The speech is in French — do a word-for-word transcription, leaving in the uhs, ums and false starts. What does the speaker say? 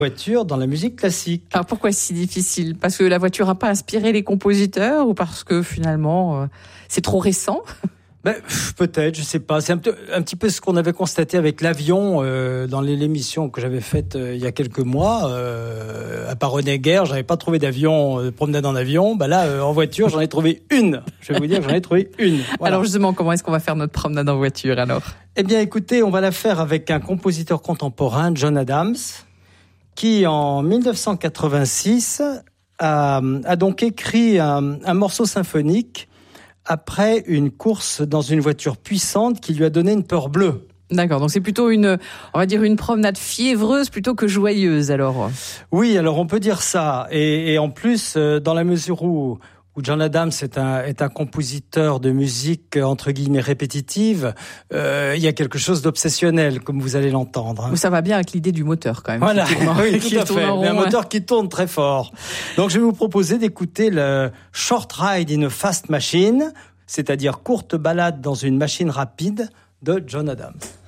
voiture dans la musique classique. Alors pourquoi c'est si difficile ? Parce que la voiture n'a pas inspiré les compositeurs ou parce que finalement euh, c'est trop récent ? Ben, peut-être, je sais pas. C'est un, p- un petit peu ce qu'on avait constaté avec l'avion euh, dans les- l'émission que j'avais faite euh, il y a quelques mois. Euh, à part René Guerre, j'avais pas trouvé d'avion, euh, de promenade en avion. Ben là, euh, en voiture, j'en ai trouvé une. Je vais vous dire, j'en ai trouvé une. Voilà. Alors justement, comment est-ce qu'on va faire notre promenade en voiture alors ? Eh bien, écoutez, on va la faire avec un compositeur contemporain, John Adams, qui en dix-neuf cent quatre-vingt-six a, a donc écrit un, un morceau symphonique après une course dans une voiture puissante qui lui a donné une peur bleue. D'accord, donc c'est plutôt une, on va dire une promenade fiévreuse plutôt que joyeuse alors. Oui, alors on peut dire ça. Et, et en plus, euh, dans la mesure où, où John Adams est un, est un compositeur de musique entre guillemets répétitive, euh, il y a quelque chose d'obsessionnel, comme vous allez l'entendre. Hein. Ça va bien avec l'idée du moteur quand même. Voilà, oui, qui tout à tourne fait. en rond, Mais un hein. moteur qui tourne très fort. Donc je vais vous proposer d'écouter le Short Ride in a Fast Machine, c'est-à-dire courte balade dans une machine rapide de John Adams.